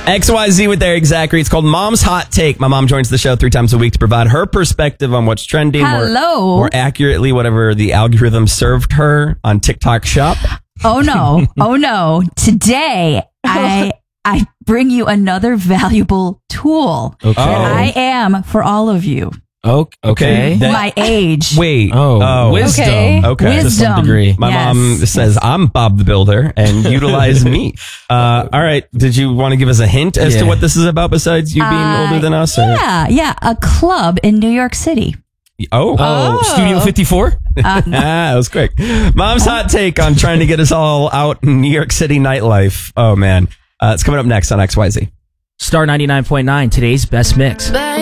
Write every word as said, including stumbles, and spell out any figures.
X Y Z with Eric Zachary. It's called Mom's Hot Take. My mom joins the show three times a week to provide her perspective on what's trending. Hello. More, more accurately, whatever the algorithm served her on TikTok Shop. Oh, no. Oh, no. Today, I I bring you another valuable tool. Okay. that I am for all of you. Okay. okay. That- My age. Wait. Oh, wisdom. Okay. Okay. To some Wisdom. degree. My Yes. mom says I'm Bob the Builder and utilize me. Uh, all right. Did you want to give us a hint as to Yeah. what this is about besides you being Uh, older than us? Or? Yeah, yeah. A club in New York City. Oh. Oh, Studio fifty-four? ah, that was quick. Mom's hot take on trying to get us all out in New York City nightlife. Oh, man. Uh, it's coming up next on X Y Z. Star ninety-nine point nine, today's best mix.